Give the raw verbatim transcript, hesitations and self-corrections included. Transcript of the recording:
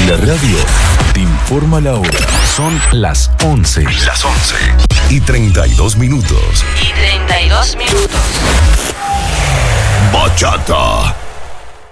La radio te informa la hora. Son las once. Las once. Y treinta y dos minutos. Y treinta y dos minutos. Bachata.